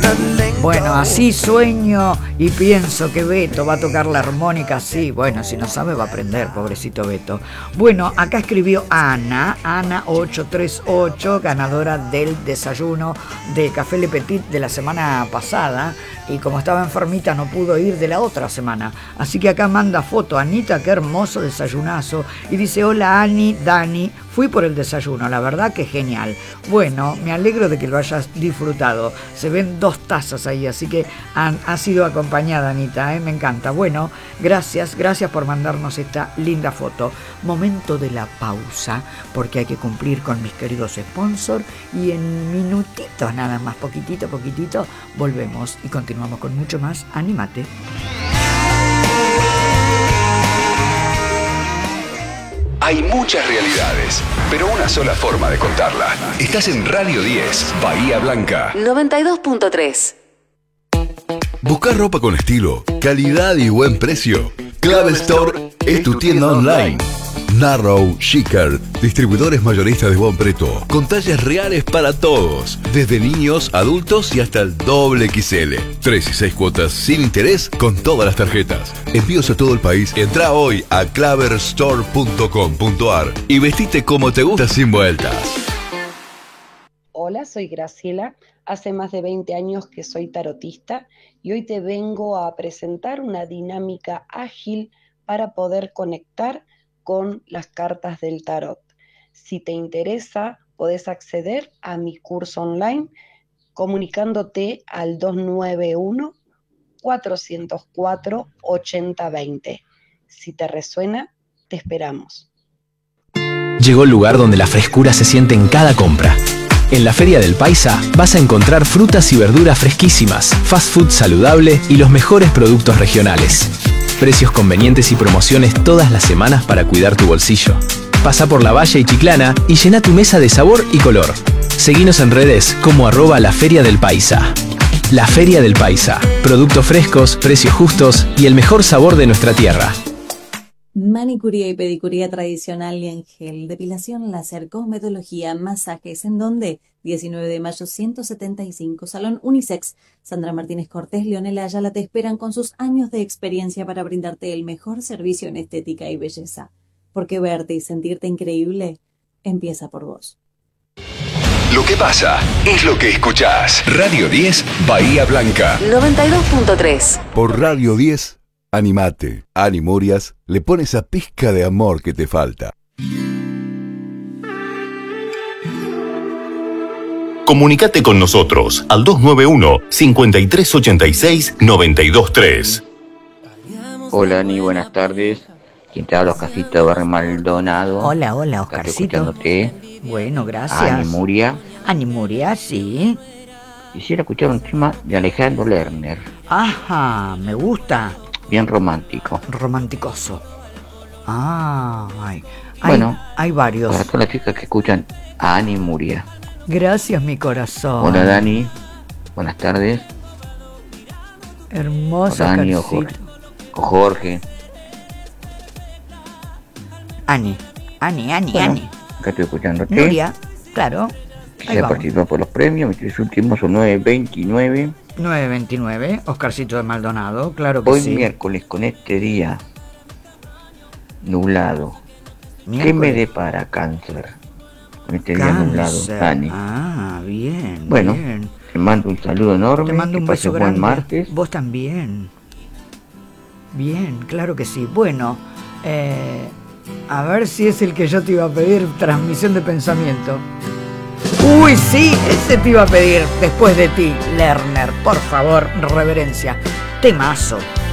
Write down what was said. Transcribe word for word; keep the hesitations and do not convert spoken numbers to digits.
Bueno, así sueño y pienso que Beto va a tocar la armónica. Sí, bueno, si no sabe va a aprender, pobrecito Beto. Bueno, acá escribió Ana, Ana ocho tres ocho, ganadora del desayuno de Café Le Petit de la semana pasada. Y como estaba enfermita no pudo ir de la otra semana. Así que acá manda foto, Anita, qué hermoso desayunazo. Y dice, hola Ani, Dani, fui por el desayuno, la verdad que genial. Bueno, me alegro de que lo hayas disfrutado. Se ven dos tazas ahí, así que han, ha sido acompañada Anita, ¿eh? Me encanta. Bueno, gracias, gracias por mandarnos esta linda foto. Momento de la pausa, porque hay que cumplir con mis queridos sponsors. Y en minutitos, nada más, poquitito, poquitito, volvemos y continuamos. Vamos con mucho más. Anímate. Hay muchas realidades, pero una sola forma de contarla. Estás en Radio diez, Bahía Blanca. noventa y dos punto tres. ¿Buscar ropa con estilo, calidad y buen precio? Clave Store es tu tienda online. Narrow, Chicker, distribuidores mayoristas de buen precio, con tallas reales para todos, desde niños, adultos y hasta el doble equis ele. Tres y seis cuotas sin interés con todas las tarjetas. Envíos a todo el país. Entra hoy a claver store punto com punto a r y vestite como te gusta sin vueltas. Hola, soy Graciela. Hace más de veinte años que soy tarotista y hoy te vengo a presentar una dinámica ágil para poder conectar con las cartas del tarot. Si te interesa, podés acceder a mi curso online comunicándote al dos nueve uno, cuatro cero cuatro, ocho cero dos cero. Si te resuena, te esperamos. Llegó el lugar donde la frescura se siente en cada compra. En la Feria del Paisa vas a encontrar frutas y verduras fresquísimas, fast food saludable y los mejores productos regionales. Precios convenientes y promociones todas las semanas para cuidar tu bolsillo. Pasa por La Valle y Chiclana y llena tu mesa de sabor y color. Seguinos en redes como arroba la Feria del Paisa. La Feria del Paisa. Productos frescos, precios justos y el mejor sabor de nuestra tierra. Manicuría y pedicuría tradicional y en gel, depilación láser, cosmetología, masajes, ¿en dónde? diecinueve de mayo ciento setenta y cinco, Salón Unisex. Sandra Martínez Cortés, Leonela Ayala te esperan con sus años de experiencia para brindarte el mejor servicio en estética y belleza. Porque verte y sentirte increíble empieza por vos. Lo que pasa es lo que escuchás. Radio diez, Bahía Blanca. noventa y dos punto tres. Por Radio diez, animate. Ani Murias le pone esa pizca de amor que te falta. Comunicate con nosotros al dos nueve uno, cinco tres ocho seis, nueve dos tres. Hola, Ani, buenas tardes. ¿Quién te habla? Oscarcito de Barrio Maldonado. Hola, hola, Oscarcito. Bueno, gracias. Ani Muria. Ani Muria, sí. Quisiera escuchar un tema de Alejandro Lerner. Ajá, me gusta. Bien romántico. Romanticoso. Ah, ay. Hay, bueno, hay varios. Para todas las chicas que escuchan a Ani Muria. Gracias, mi corazón. Hola, Dani. Buenas tardes. Hermoso. Hola, Dani o Jorge. o Jorge. Ani, Ani, Ani, bueno, Ani. Acá estoy escuchándote. Nuria, claro. Quisiera participar por los premios. Mis tres últimos son nueve veintinueve. nueve veintinueve, Oscarcito de Maldonado, claro que Hoy sí. Hoy miércoles, con este día nublado, ¿Miércoles? ¿Qué me depara Cáncer? Con este día nublado, Dani. Ah, bien, bueno, bien. Te mando un saludo enorme. Te mando un beso buen grande. Martes. Vos también. Bien, claro que sí. Bueno, eh, a ver si es el que yo te iba a pedir, transmisión de pensamiento. Uy, sí, ese te iba a pedir después de ti, Lerner. Por favor, reverencia. Temazo.